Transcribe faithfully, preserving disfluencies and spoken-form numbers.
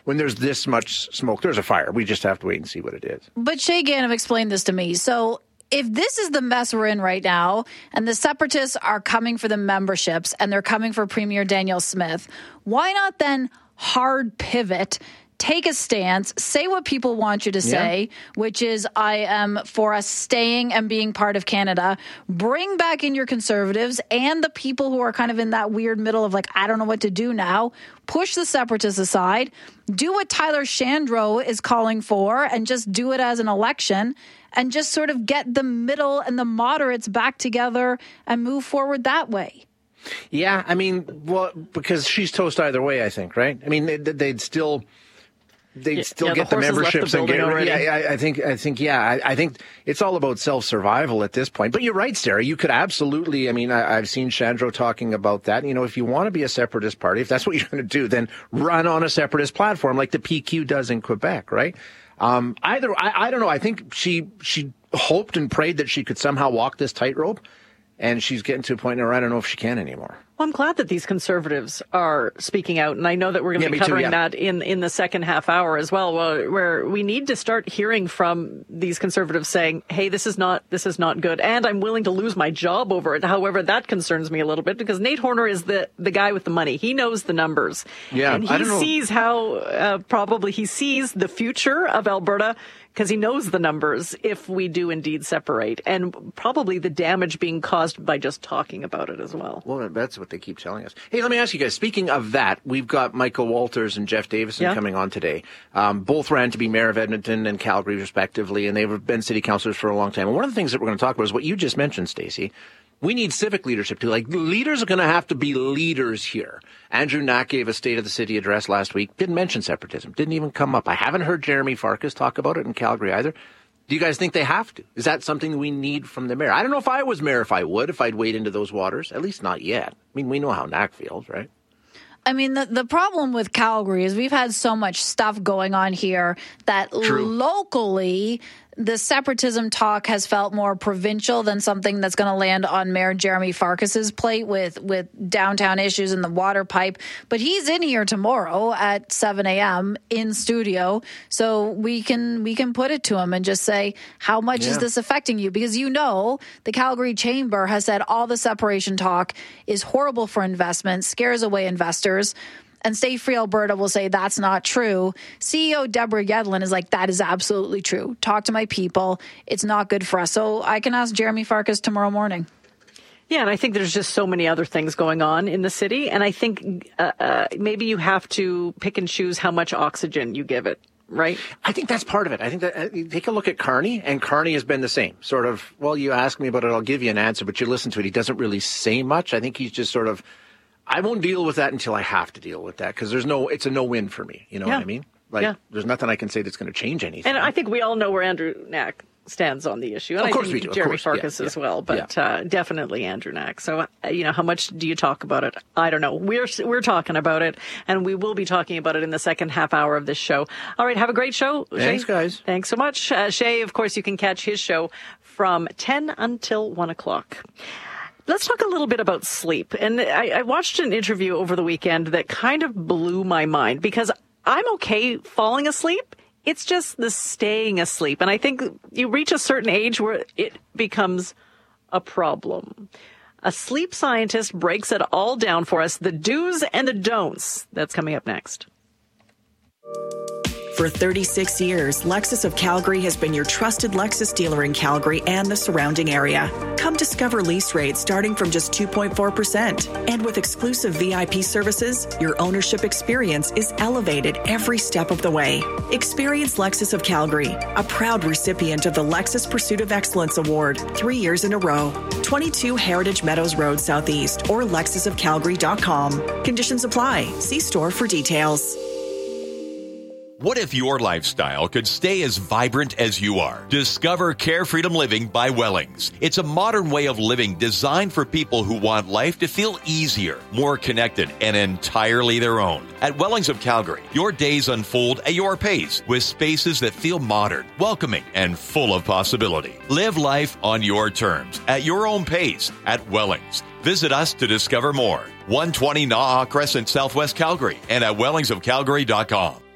when there's this much smoke, there's a fire. We just have to wait and see what it is. But Shay Ganoff explained this to me. So if this is the mess we're in right now, and the separatists are coming for the memberships, and they're coming for Premier Danielle Smith, why not then hard pivot, take a stance, say what people want you to say, yeah. which is I am for us staying and being part of Canada. Bring back in your Conservatives and the people who are kind of in that weird middle of like, I don't know what to do now. Push the separatists aside. Do what Tyler Shandro is calling for and just do it as an election and just sort of get the middle and the moderates back together and move forward that way. Yeah, I mean, well, because she's toast either way, I think, right? I mean, they'd, they'd still... They'd still yeah, get the, the memberships the and get already. Yeah, yeah, I think, I think, yeah, I, I think it's all about self-survival at this point. But you're right, Sarah. You could absolutely. I mean, I, I've seen Shandro talking about that. You know, if you want to be a separatist party, if that's what you're going to do, then run on a separatist platform like the P Q does in Quebec, right? Um, either, I, I don't know. I think she she hoped and prayed that she could somehow walk this tightrope, and she's getting to a point where I don't know if she can anymore. Well, I'm glad that these Conservatives are speaking out, and I know that we're going to yeah, be covering too, yeah. that in, in the second half hour as well, where, where we need to start hearing from these Conservatives saying, hey, this is not this is not good, and I'm willing to lose my job over it. However, that concerns me a little bit, because Nate Horner is the, the guy with the money. He knows the numbers. Yeah, and he I don't know. sees how, uh, probably he sees the future of Alberta, because he knows the numbers if we do indeed separate, and probably the damage being caused by just talking about it as well. Well, that's what they keep telling us. Hey, let me ask you guys, speaking of that, we've got Michael Walters and Jeff Davison yeah. coming on today. Um, both ran to be mayor of Edmonton and Calgary, respectively, and they've been city councillors for a long time. And one of the things that we're going to talk about is what you just mentioned, Stacey. We need civic leadership too. Like, leaders are going to have to be leaders here. Andrew Knack gave a State of the City address last week. Didn't mention separatism. Didn't even come up. I haven't heard Jeremy Farkas talk about it in Calgary either. Do you guys think they have to? Is that something we need from the mayor? I don't know if I was mayor if I would, if I'd wade into those waters. At least not yet. I mean, we know how Knack feels, right? I mean, the, the problem with Calgary is we've had so much stuff going on here that True. locally the separatism talk has felt more provincial than something that's going to land on Mayor Jeremy Farkas's plate with, with downtown issues and the water pipe. But he's in here tomorrow at seven a.m. in studio, so we can we can put it to him and just say, how much yeah. is this affecting you? Because you know the Calgary Chamber has said all the separation talk is horrible for investment, scares away investors. And Stay Free Alberta will say that's not true. C E O Deborah Yedlin is like, that is absolutely true. Talk to my people. It's not good for us. So I can ask Jeremy Farkas tomorrow morning. Yeah, and I think there's just so many other things going on in the city. And I think uh, uh, maybe you have to pick and choose how much oxygen you give it. Right. I think that's part of it. I think that uh, you take a look at Carney, and Carney has been the same. Sort of, well, you ask me about it, I'll give you an answer, but you listen to it. He doesn't really say much. I think he's just sort of, I won't deal with that until I have to deal with that, because there's no, it's a no-win for me. You know yeah. what I mean? Like, yeah. there's nothing I can say that's going to change anything. And I think we all know where Andrew Knack stands on the issue. And of I course think we do. Jeremy of course. Farkas yeah, as yeah. well, but yeah. uh, definitely Andrew Knack. So, uh, you know, how much do you talk about it? I don't know. We're we're talking about it, and we will be talking about it in the second half hour of this show. All right, have a great show, Thanks, Shay. guys. Thanks so much. Uh, Shay, of course, you can catch his show from ten until one o'clock. Let's talk a little bit about sleep. And I, I watched an interview over the weekend that kind of blew my mind, because I'm okay falling asleep. It's just the staying asleep. And I think you reach a certain age where it becomes a problem. A sleep scientist breaks it all down for us, the do's and the don'ts. That's coming up next. For thirty-six years, Lexus of Calgary has been your trusted Lexus dealer in Calgary and the surrounding area. Come discover lease rates starting from just two point four percent. And with exclusive V I P services, your ownership experience is elevated every step of the way. Experience Lexus of Calgary, a proud recipient of the Lexus Pursuit of Excellence Award, three years in a row. twenty-two Heritage Meadows Road Southeast or lexus of calgary dot com. Conditions apply. See store for details. What if your lifestyle could stay as vibrant as you are? Discover Care Freedom Living by Wellings. It's a modern way of living designed for people who want life to feel easier, more connected, and entirely their own. At Wellings of Calgary, your days unfold at your pace with spaces that feel modern, welcoming, and full of possibility. Live life on your terms, at your own pace, at Wellings. Visit us to discover more. one twenty Naha Crescent, Southwest Calgary, and at wellings of calgary dot com.